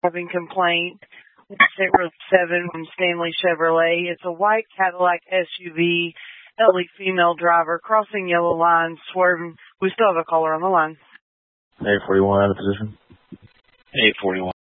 having complaint. State Road 7 from Stanley Chevrolet. It's a white Cadillac SUV, elderly female driver, crossing yellow lines, swerving. We still have a caller on the line. A41 out of position. A41.